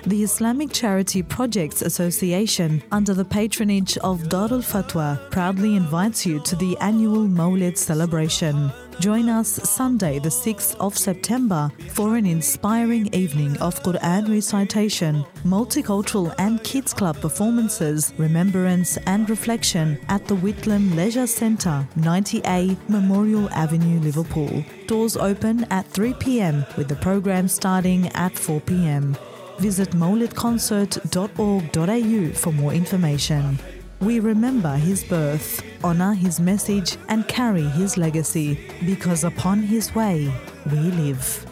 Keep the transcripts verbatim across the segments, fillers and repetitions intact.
The Islamic Charity Projects Association, under the patronage of Darul Fatwa, proudly invites you to the annual Mawlid celebration. Join us Sunday, the sixth of September, for an inspiring evening of Quran recitation, multicultural and kids club performances, remembrance and reflection at the Whitlam Leisure Centre, ninety A Memorial Avenue, Liverpool. Doors open at three p m with the program starting at four p m. Visit mawlid concert dot org dot a u for more information. We remember his birth, honour his message and carry his legacy, because upon his way we live.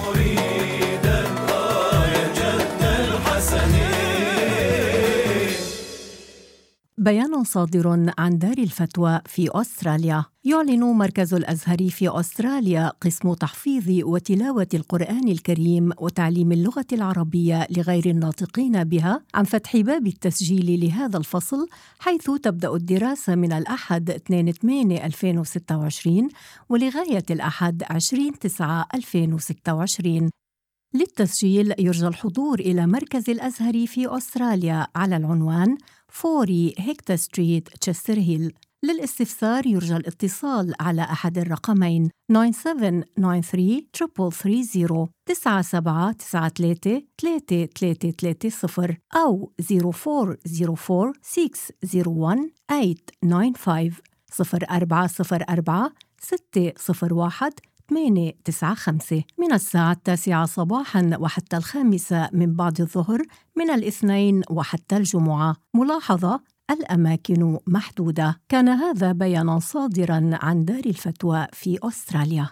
بيان صادر عن دار الفتوى في أستراليا. يعلن مركز الأزهر في أستراليا قسم تحفيظ وتلاوة القرآن الكريم وتعليم اللغة العربية لغير الناطقين بها عن فتح باب التسجيل لهذا الفصل، حيث تبدأ الدراسة من الأحد اثنين ثمانية ألفين وستة وعشرين ولغاية الأحد عشرين تسعة ألفين وستة وعشرين. للتسجيل يرجى الحضور إلى مركز الأزهر في أستراليا على العنوان أربعين هيكتا ستريت تشستر هيل. للاستفسار يرجى الاتصال على أحد الرقمين تسعة سبعة تسعة ثلاثة ثلاثة ثلاثة صفر تسعة سبعة تسعة ثلاثة ثلاثة ثلاثة ثلاثة صفر أو صفر أربعة صفر أربعة ستة صفر واحد ثمانية تسعة خمسة صفر أربعة صفر أربعة ستة صفر واحد ثمانية تسعة خمسة من الساعة التاسعة صباحاً وحتى الخامسة من بعد الظهر من الاثنين وحتى الجمعة. ملاحظة: الأماكن محدودة. كان هذا بياناً صادراً عن دار الفتوى في أستراليا.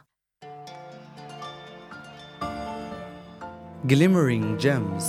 Glimmering Gems.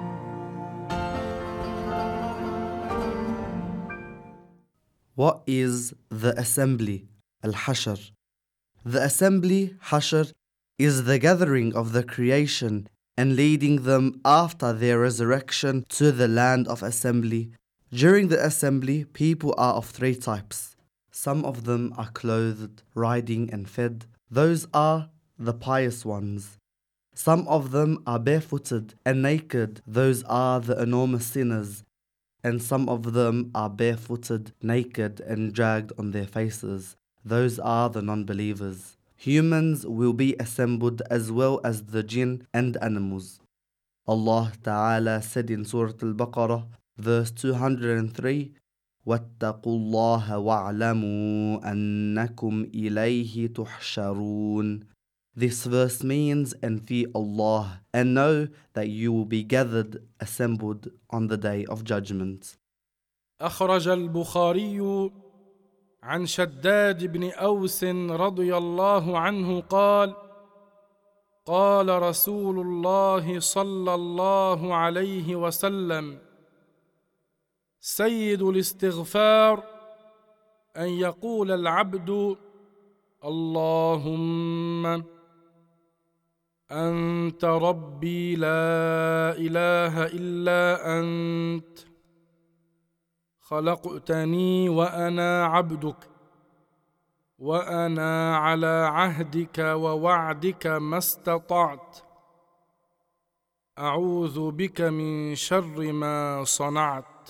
What is the assembly? Al-Hashr. The assembly, Hashr, is the gathering of the creation and leading them after their resurrection to the land of assembly. During the assembly, people are of three types. Some of them are clothed, riding and fed. Those are the pious ones. Some of them are barefooted and naked. Those are the enormous sinners. And some of them are barefooted, naked and dragged on their faces. Those are the non-believers. Humans will be assembled as well as the jinn and animals. Allah Ta'ala said in Surah Al-Baqarah, verse two hundred three, وَاتَّقُوا اللَّهَ وَاعْلَمُوا أَنَّكُمْ إِلَيْهِ تُحْشَرُونَ. This verse means, and fear Allah, and know that you will be gathered, assembled on the day of judgment. أخرج البخاري عن شداد بن أوس رضي الله عنه قال: قال رسول الله صلى الله عليه وسلم: سيد الاستغفار أن يقول العبد: اللهم أنت ربي لا إله إلا أنت، خلقتني وأنا عبدك، وأنا على عهدك ووعدك ما استطعت، أعوذ بك من شر ما صنعت،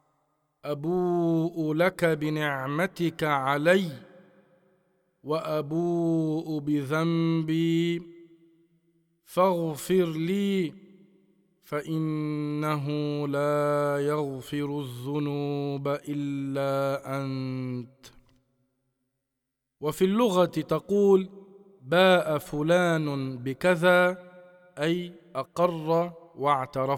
أبوء لك بنعمتك علي وأبوء بذنبي فاغفر لي فإنه لا يغفر الذنوب إلا أنت. وفي اللغة تقول: باء فلان بكذا، أي أقر واعترف.